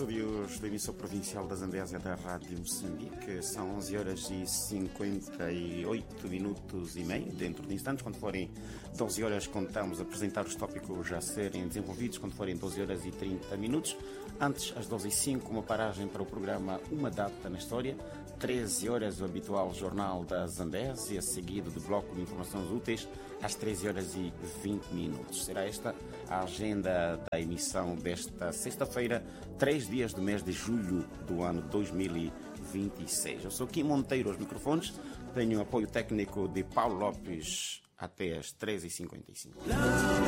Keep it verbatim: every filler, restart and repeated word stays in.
estúdios da emissão provincial da Zambésia da Rádio Moçambique. São onze horas e cinquenta e oito minutos e meio. Dentro de instantes, quando forem doze horas, contamos apresentar os tópicos a serem desenvolvidos. Quando forem doze horas e trinta minutos. Antes, às doze e cinco, uma paragem para o programa Uma Data na História. treze horas, o habitual Jornal da Zambésia, seguido de bloco de informações úteis, às treze horas e vinte minutos. Será esta a agenda da emissão desta sexta-feira, três dias do mês de julho do ano dois mil e vinte e seis. Eu sou Kim Monteiro aos microfones, tenho apoio técnico de Paulo Lopes até às treze e cinquenta e cinco.